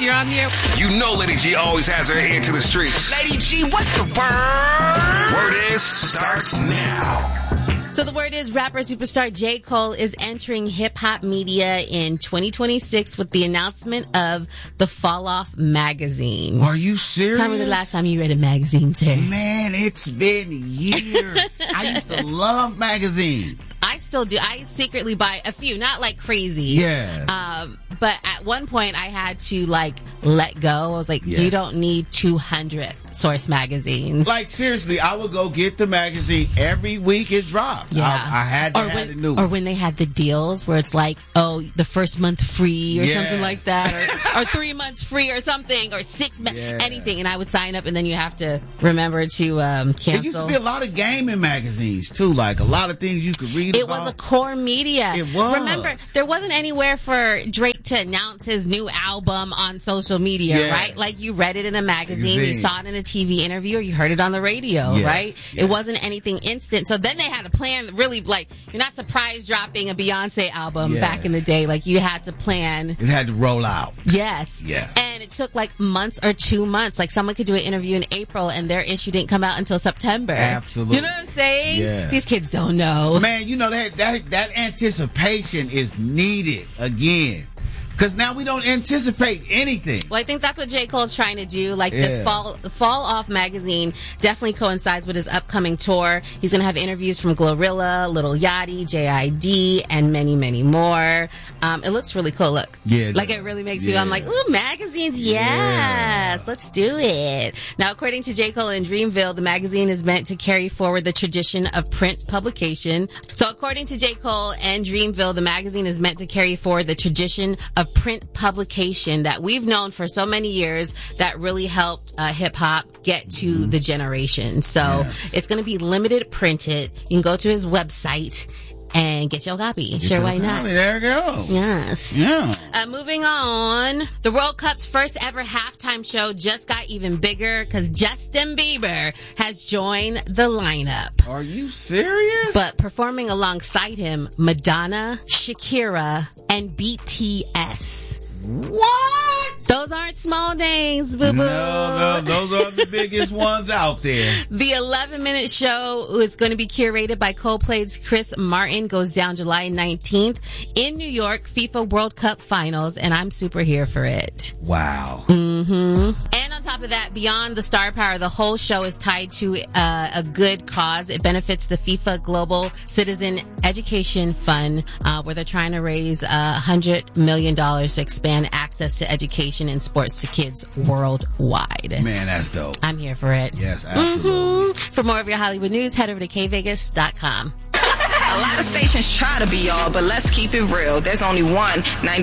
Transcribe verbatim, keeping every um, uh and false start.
you're on the air. You know Lady G always has her ear to the streets. Lady G, what's the word? Word is starts now. So the word is rapper superstar J. Cole is entering hip-hop media in twenty twenty-six with the announcement of the Fall Off magazine. Are you serious? Tell me the last time you read a magazine, sir. Man, it's been years. I used to love magazines. I still do. I secretly buy a few, not like crazy. Yeah. Um, but at one point I had to like let go. I was like, Yes. you don't need two hundred Source magazines. Like, seriously, I would go get the magazine every week it dropped. Yeah. I, I had to or have when, the new Or one. when they had the deals where it's like, oh, the first month free or Yes. something like that, or, or three months free or something, or six, ma- Yeah. anything. And I would sign up and then you have to remember to um, cancel. There used to be a lot of gaming magazines, too. Like, a lot of things you could read It about. was a core media. It was. Remember, there wasn't anywhere for Drake to announce his new album on social media, Yeah. right? Like, you read it in a magazine, you Magazine. saw it in a T V interview, or you heard it on the radio, Yes, right? yes. It wasn't anything instant. So then they had to plan, really, like, you're not surprise dropping a Beyonce album Yes. back in the day. Like, you had to plan. It had to roll out. Yes. Yes. And it took like months or two months. Like, someone could do an interview in April and their issue didn't come out until September. Absolutely. You know what I'm saying? Yeah. These kids don't know. Man, you know, that, that, that anticipation is needed again. Because now we don't anticipate anything. Well, I think that's what J. Cole's trying to do. Like, this Yeah. fall fall off magazine definitely coincides with his upcoming tour. He's going to have interviews from Glorilla, Lil Yachty, J I D, and many, many more. Um, it looks really cool. Look. Yeah, it Like, does. it really makes you, Yeah. I'm like, ooh, magazines, yes. Yeah. Let's do it. Now, according to J. Cole and Dreamville, the magazine is meant to carry forward the tradition of print publication. So, according to J. Cole and Dreamville, the magazine is meant to carry forward the tradition of print publication that we've known for so many years that really helped uh, hip hop get to the generation. So Yes. it's going to be limited printed. You can go to his website and get your copy. Get Sure, your why not? copy. There we go. Yes. Yeah. Uh, moving on, the World Cup's first ever halftime show just got even bigger because Justin Bieber has joined the lineup. Are you serious? But performing alongside him, Madonna, Shakira, and B T S. What? Those aren't small names, boo boo. No, no, those are the biggest ones out there. The eleven minute show is going to be curated by Coldplay's Chris Martin, goes down July nineteenth in New York, FIFA World Cup Finals, and I'm super here for it. Wow. Mm-hmm. And on top of that, beyond the star power, the whole show is tied to uh, a good cause. It benefits the FIFA Global Citizen Education Fund, uh, where they're trying to raise uh, one hundred million dollars to expand access to education and sports to kids worldwide. Man, that's dope. I'm here for it. Yes, absolutely. Mhm. For more of your Hollywood news, head over to K Vegas dot com. A lot of stations try to be y'all, but let's keep it real. There's only one